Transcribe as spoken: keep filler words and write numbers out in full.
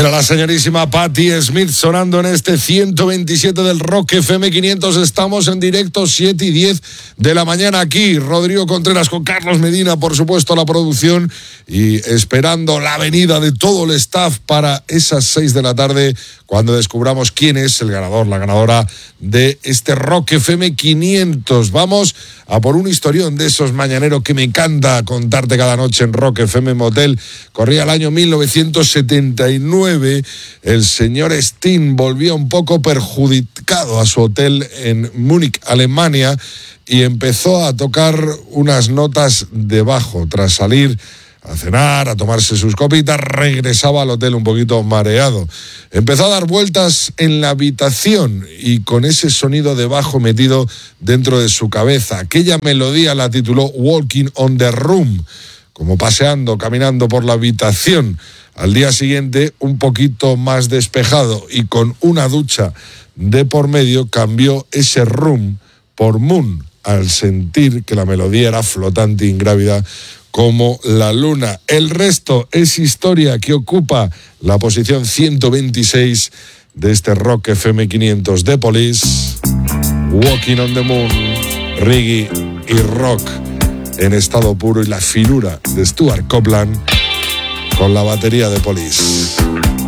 Era la señorísima Patti Smith sonando en este ciento veintisiete del Rock F M quinientos. Estamos en directo, siete y diez de la mañana aquí. Rodrigo Contreras con Carlos Medina, por supuesto, la producción, y esperando la venida de todo el staff para esas seis de la tarde, cuando descubramos quién es el ganador, la ganadora de este Rock F M quinientos. Vamos a por un historión de esos mañaneros que me encanta contarte cada noche en Rock F M Motel. Corría el año mil novecientos setenta y nueve. El señor Sting volvía un poco perjudicado a su hotel en Múnich, Alemania, y empezó a tocar unas notas de bajo. Tras salir a cenar, a tomarse sus copitas, regresaba al hotel un poquito mareado. Empezó a dar vueltas en la habitación y con ese sonido de bajo metido dentro de su cabeza. Aquella melodía la tituló Walking on the Room, como paseando, caminando por la habitación. Al día siguiente, un poquito más despejado y con una ducha de por medio, cambió ese room por moon, al sentir que la melodía era flotante e ingrávida como la luna. El resto es historia, que ocupa la posición ciento veintiséis de este Rock F M quinientos de Police. Walking on the Moon, reggae y rock en estado puro, y la finura de Stuart Copeland con la batería de Police.